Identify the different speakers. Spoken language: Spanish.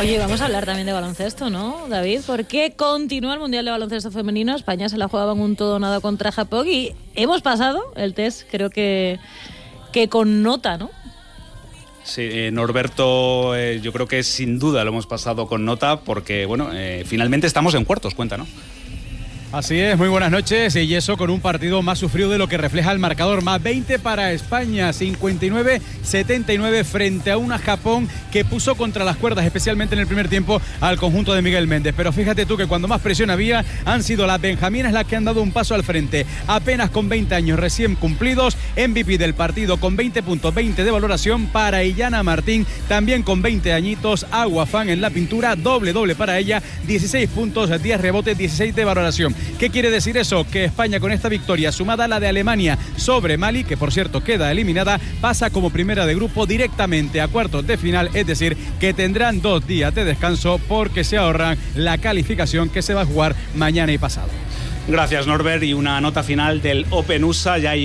Speaker 1: Oye, vamos a hablar también de baloncesto, ¿no, David? Porque continúa el Mundial de Baloncesto Femenino. España se la jugaba en un todo o nada contra Japón y hemos pasado el test, creo que con nota, ¿no?
Speaker 2: Sí, Norberto, yo creo que sin duda lo hemos pasado con nota porque, bueno, finalmente estamos en cuartos, cuenta, ¿no?
Speaker 3: Así es, muy buenas noches, y eso con un partido más sufrido de lo que refleja el marcador, más 20 para España, 59-79 frente a una Japón que puso contra las cuerdas, especialmente en el primer tiempo, al conjunto de Miguel Méndez. Pero fíjate tú que cuando más presión había, han sido las benjaminas las que han dado un paso al frente, apenas con 20 años recién cumplidos, MVP del partido con 20 puntos, 20 de valoración para Illana Martín, también con 20 añitos, Aguafán en la pintura, doble para ella, 16 puntos, 10 rebotes, 16 de valoración. ¿Qué quiere decir eso? Que España, con esta victoria sumada a la de Alemania sobre Mali, que por cierto queda eliminada, pasa como primera de grupo directamente a cuartos de final, es decir, que tendrán 2 días de descanso porque se ahorran la calificación que se va a jugar mañana y pasado.
Speaker 2: Gracias, Norbert, y una nota final del Open USA. Ya hay